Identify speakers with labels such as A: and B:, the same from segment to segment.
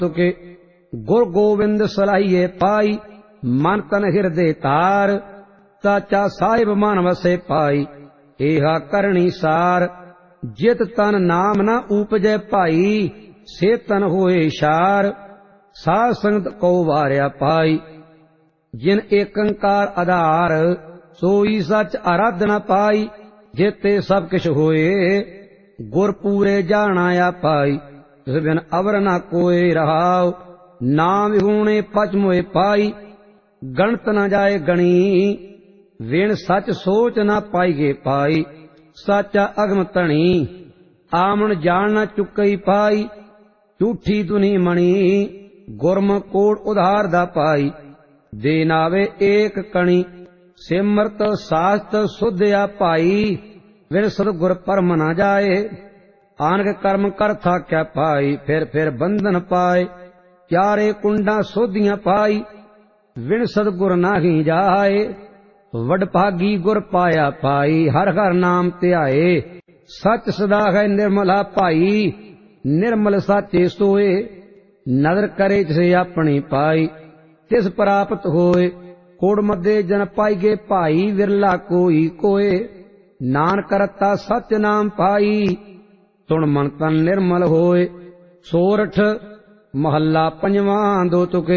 A: तुके गुर गोविंद सलाहिए पाई, मन तन हृदय तार, साचा साहिब मन वसे पाई, एहा करणी सार। जित तन नाम न उपजै भाई, से तन होए शार, साध संगत को वारिया पाई। जिन एकंकार आधार, सोई सच आराधना पाई, जेते सब किश होए, गुर पूरे जाना पाई। तिस बिन अवर न कोय रहाव, नाम विहूणे पच मोए पाई। गणत न जाए गणी, विण सच सोच न पाईगे पाई। साचा अगम तणी, आमन जान न चुकई पाई। झूठी दुनी मणि, गुरमुख कोट उधार दा पाई। दे नावे एक कणी, सिमरत सास्त सुधया पाई। विण सतगुर परम न जाए, आनक कर्म कर थाक्या पाई। फिर बंधन पाए, चारे कुंडा सोधियां पाई। विण सतगुर नाही जाए, वडभागी गुर पाया पाई। हर हर नाम ध्याए, सच सदा है निर्मला पाई। निर्मल साचे सोए, नदर करे जिसे अपनी पाई। तिस प्राप्त होए, कोड़ मध्य जन पाईगे भाई। विरला कोई कोय, नानक रता सच नाम पाई। तुण मन तन निर्मल होए। सोरठ महला पंजवां दो तुके।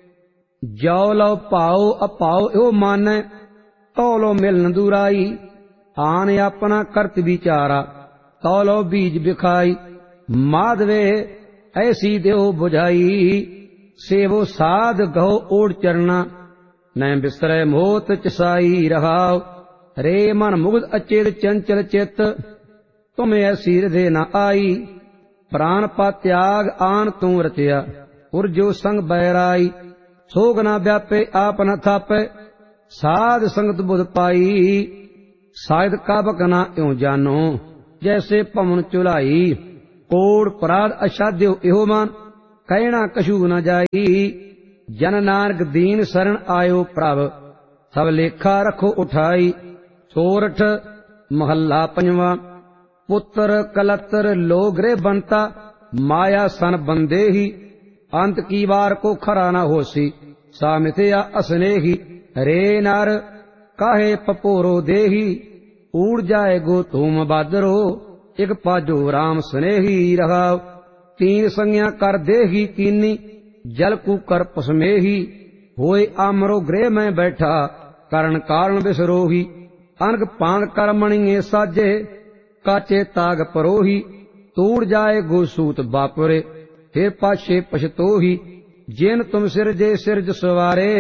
A: जो लो पाओ अपाओ यो मानै, तौलो मिलन दुराई। आन अपना करत विचारा, तौलो बीज बिखाई। माधवे ऐसी देव बुझाई, सेवो साध गहो ओढ़ चरना। न बिसरै मोत चसाई रहाव, रे मन मुग्ध अचेत चंचल चित। तुम ऐसी हृदय न आई, प्राण पा त्याग आन तू रचया। उर्जो संग बैराई, सोग न व्यापे आप न थापे। साध संगत बुध पाई, साध काबक न इਉ जानो। जैसे पवन चुलाई, कोड़ पराध असाध्यो इहो मान। कहना कछु न जाई, जन नानक दीन शरण आयो प्रभ। सब लेखा रखो उठाई। सोरठ महला पंजवा। पुत्र कलत्र लोगरे बनता, माया सन बंदे ही। अंत की बार को खरा न होसी, सा मिथया असनेही। रे नर काहे पपोरो देही, उड़ जाए गो तुम बादरो। एक पाजो राम स्नेही रहाव। तीन संज्ञा कर देही कीनी, जल कुकर पसमेही। होए आमरो गृह में बैठा, करण कारण बिसरोही। अनग पांग कर मणिये साजे, काचे ताग परोही। तूड़ जाए गो सूत बापुरे, फिर पाछे पछतोही। जिन तुम सिरजे सिरज सवारे,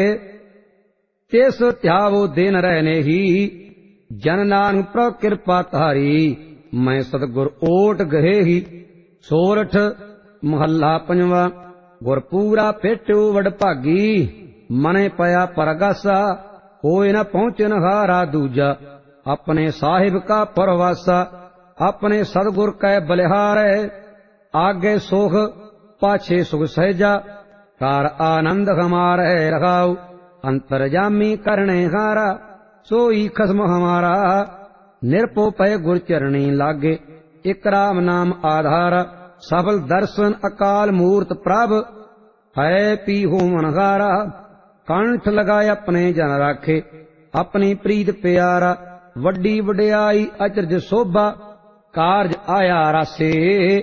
A: तिस त्यावो दिन रहने ही। जन नानक प्रभ कृपा तारी, मैं सतगुर ओट गहे ही। सोरठ महला पंजवा। गुर पूरा फेट्यो वडभागी, मने पया परगासा। होए न पहुंचन हारा दूजा, अपने साहिब का परवासा। अपने सतगुर कै बलिहारै, आगे सुख पाछे सुख सहजा। कार आनंद हमारे रखाओ, अंतरजामी करने हारा। सोई खसम हमारा, निरपो पय गुर चरणी लागे। इक राम नाम आधारा, सफल दर्शन अकाल मूर्त प्रभ। है पी हो मनहारा, कंठ लगाए अपने जन राखे। अपनी प्रीत प्यारा, वड्डी वड्याई अचरज शोभा। कारज आया रासे,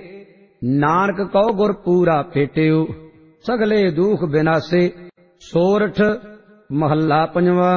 A: नानक कौ गुर पूरा फेट्यो। सगले दुख बिनासे। सोरठ महला पंजवा।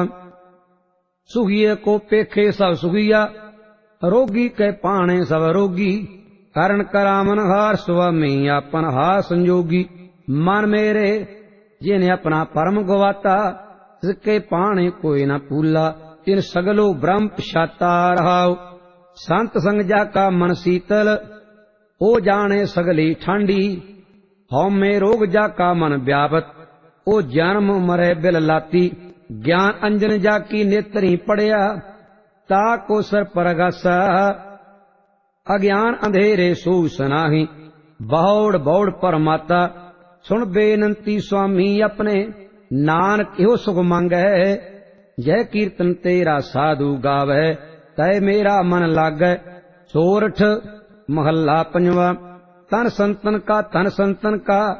A: सुखिए को पेखे सब सुखिया, रोगी के पाणे सब रोगी। करण करामन हार स्वामी, आपन हार संजोगी। मन मेरे जिन्हें अपना परम गवाता, जिसके पाणे कोई न पूला। तिन सगलो ब्रह्म पछाता रहाओ। संत संग जाका मन शीतल, ओ जाने सगली ठांडी। हौमे रोग जाका मन व्यापत, ओ जन्म मरे बिल लाती। ज्ञान अंजन जाकी नेत्री पड़िया, ताको सर परगासा। अज्ञान अंधेरे सो सनाही, बौड़ बौड़ परमाता। सुन बेनंती स्वामी अपने, नानक इहो सुख मांगै। जय कीर्तन तेरा साधु गावै, तय मेरा मन लागै। सोरठ महला पंजवा। तन संतन का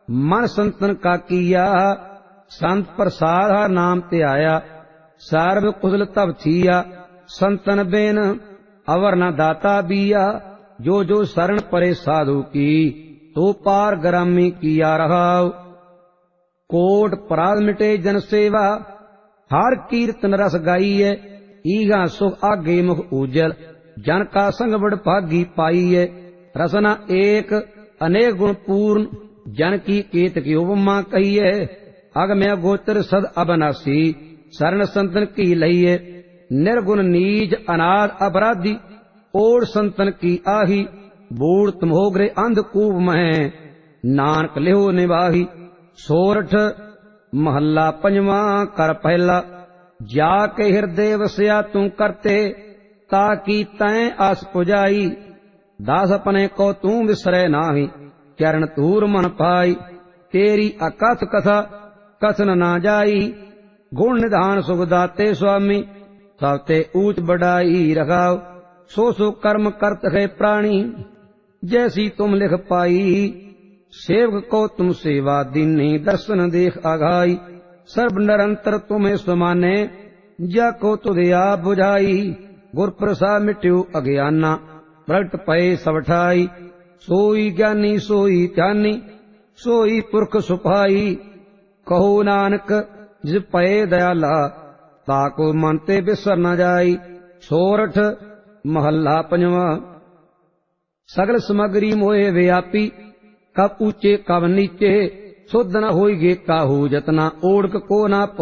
A: मन संतन का किया, संत प्रसाद हर नाम ते आया, सर्व कुशल तब थिया, संतन बेन अवर न दाता बिया, जो जो शरण परे साधु की, तो पार ग्रामी किया रहाव। कोट पराध मिटे जन सेवा, हर कीर्तन रस गाइए, ईगा सुख आगे मुख उजल, जन का संग बड़ भागी पाइए। रसना एक अनेक गुण पूर्ण, जन की केत की उपमा कहिए, अगम्य गोचर सद अबनासी, शरण संतन की लइए। निर्गुण नीच अनाद अपराधी, ओढ़ संतन की आही, बूढ़ तुम हो गए अंधकूप मह, नानक लेहो निवाही। सोरठ महला पंजवा कर पहला, जाके हृदय वसया तू करते, ताकि तैं आस पुजाई, दास अपने को तू विसरे नाही, चरण तूर मन पाई। तेरी अकथ कथा कथन ना जाई, गुण निधान सुख दाते स्वामी, सबते ऊंच बढ़ाई रखाव। सो सो कर्म करत है प्राणी, जैसी तुम लिख पाई, सेवक को तुम सेवा दीनी, दर्शन देख आघाई। सर्व निरंतर तुम्हें समाने, जाको तुझे आप बुझाई। गुर प्रसाद मिट्यू अज्ञाना, प्रगट पए सब ठाई। सोई ज्ञानी सोई ध्यानी, सोई पुरख सुपाई। कहो नानक जिस पए दयाला, ताको मन ते बिसर न जाई। सोरठ महला पंजवा। सगल समग्री मोहे व्यापी, कब ऊंचे कब नीचे, सुध न होइगे काहू जतना, ओढ़ को ना